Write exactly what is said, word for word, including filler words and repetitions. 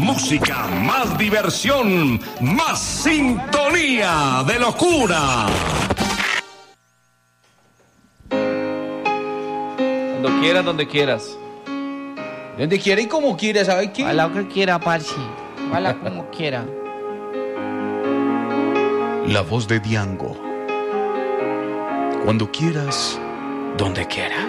música, más diversión, más sintonía de locura. Cuando quieras, donde quieras. Donde quiera y como quiera, ¿sabe qué? A lo que quiera, parce. A como quiera. La voz de Diango. Cuando quieras, donde quieras.